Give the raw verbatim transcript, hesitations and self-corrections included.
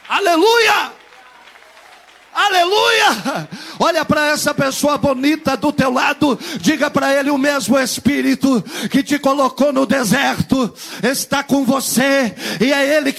Aleluia! Aleluia! Olha para essa pessoa bonita do teu lado, diga para ele: o mesmo Espírito que te colocou no deserto está com você, e é ele